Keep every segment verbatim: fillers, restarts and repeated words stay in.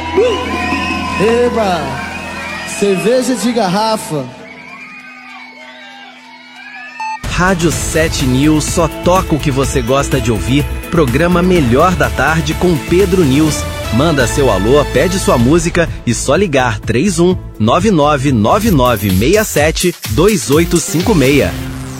Eba! Cerveja de garrafa. Rádio sete News só toca o que você gosta de ouvir. Programa Melhor da Tarde com Pedro News. Manda seu alô, pede sua música e só ligar três um nove nove nove nove seis sete dois oito cinco seis.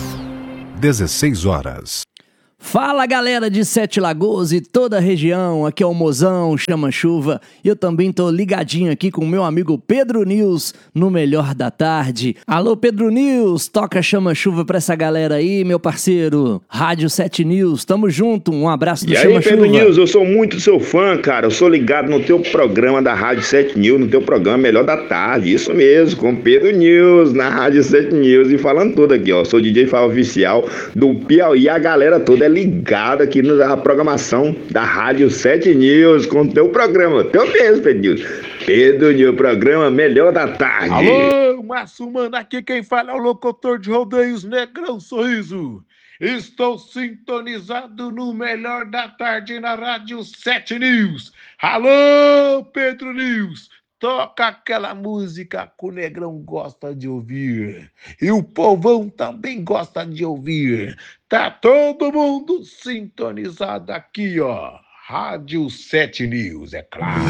dezesseis horas. Fala galera de Sete Lagoas e toda a região, aqui é o Mozão, Chama Chuva, e eu também tô ligadinho aqui com o meu amigo Pedro News no Melhor da Tarde. Alô Pedro News, toca Chama Chuva pra essa galera aí, meu parceiro. Rádio sete News, tamo junto, um abraço do e Chama aí, Chuva. Pedro News, eu sou muito seu fã, cara, eu sou ligado no teu programa da Rádio sete News, no teu programa Melhor da Tarde, isso mesmo, com Pedro News, na Rádio sete News, e falando tudo aqui, ó, sou D J Fábio Oficial do Piauí, a galera toda é ligada aqui na programação da Rádio sete News, com o teu programa, teu mesmo, Pedro News. Pedro News, programa Melhor da Tarde. Alô, Márcio Mano, aqui quem fala é o locutor de rodeios Negrão Sorriso. Estou sintonizado no Melhor da Tarde na Rádio sete News. Alô, Pedro News. Toca aquela música que o Negrão gosta de ouvir. E o povão também gosta de ouvir. Tá todo mundo sintonizado aqui, ó. Rádio sete News, é claro.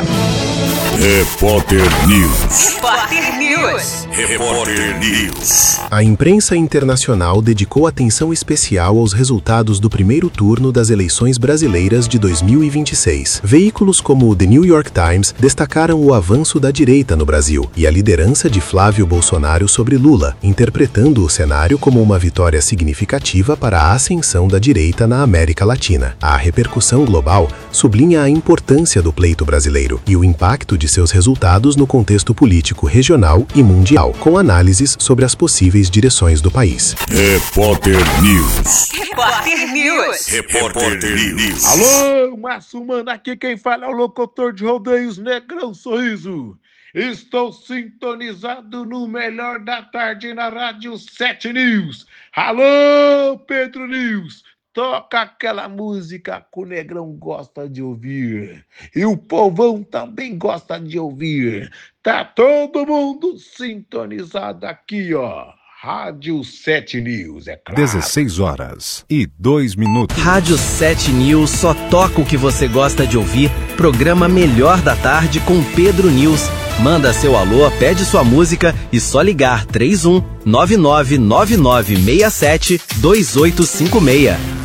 Repórter News. Repórter News. Repórter News. A imprensa internacional dedicou atenção especial aos resultados do primeiro turno das eleições brasileiras de dois mil e vinte e seis. Veículos como o The New York Times destacaram o avanço da direita no Brasil e a liderança de Flávio Bolsonaro sobre Lula, interpretando o cenário como uma vitória significativa para a ascensão da direita na América Latina. A repercussão global sublinha a importância do pleito brasileiro e o impacto de seus resultados no contexto político regional e mundial, com análises sobre as possíveis direções do país. Repórter News. Repórter News. Repórter News. Alô, Márcio Mano, aqui quem fala é o locutor de rodeios Negrão Sorriso. Estou sintonizado no Melhor da Tarde na Rádio sete News. Alô, Pedro News. Toca aquela música que o Negrão gosta de ouvir. E o povão também gosta de ouvir. Tá todo mundo sintonizado aqui, ó. Rádio sete News, é claro. dezesseis horas e dois minutos. Rádio sete News só toca o que você gosta de ouvir. Programa Melhor da Tarde com Pedro News. Manda seu alô, pede sua música e só ligar três um nove nove nove nove seis sete dois oito cinco seis.